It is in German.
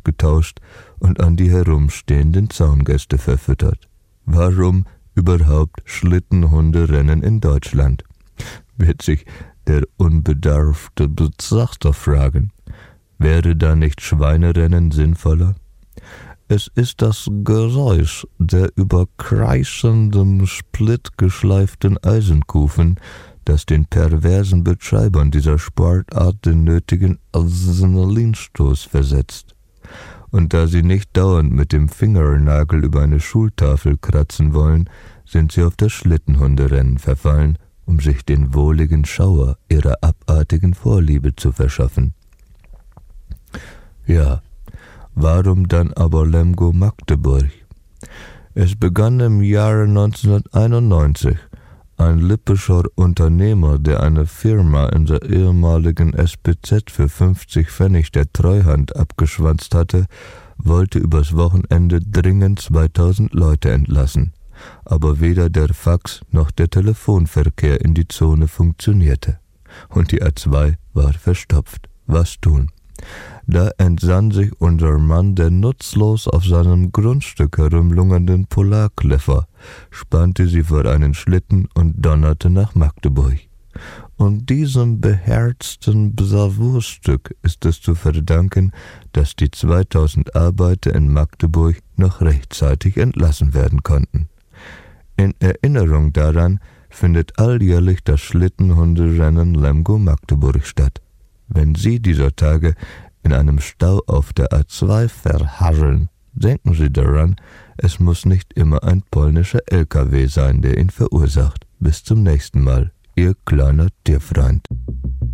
ausgetauscht und an die herumstehenden Zaungäste verfüttert. Warum überhaupt Schlittenhunderennen in Deutschland? Wird sich der unbedarfte Betrachter fragen. Wäre da nicht Schweinerennen sinnvoller? Es ist das Geräusch der über kreischendem Split geschleiften Eisenkufen, das den perversen Betreibern dieser Sportart den nötigen Adrenalinstoß versetzt. Und da sie nicht dauernd mit dem Fingernagel über eine Schultafel kratzen wollen, sind sie auf das Schlittenhunderennen verfallen, um sich den wohligen Schauer ihrer abartigen Vorliebe zu verschaffen. Ja, warum dann aber Lemgo Magdeburg? Es begann im Jahre 1991. Ein lippischer Unternehmer, der eine Firma in der ehemaligen SPZ für 50 Pfennig der Treuhand abgeschwanzt hatte, wollte übers Wochenende dringend 2000 Leute entlassen. Aber weder der Fax noch der Telefonverkehr in die Zone funktionierte. Und die A2 war verstopft. Was tun? Da entsann sich unser Mann der nutzlos auf seinem Grundstück herumlungernden Polarkleffer, spannte sie vor einen Schlitten und donnerte nach Magdeburg. Und diesem beherzten Bravourstück ist es zu verdanken, dass die 2000 Arbeiter in Magdeburg noch rechtzeitig entlassen werden konnten. In Erinnerung daran findet alljährlich das Schlittenhunderennen Lemgo Magdeburg statt. Wenn Sie dieser Tage in einem Stau auf der A2 verharren, denken Sie daran, es muss nicht immer ein polnischer LKW sein, der ihn verursacht. Bis zum nächsten Mal, Ihr kleiner Tierfreund.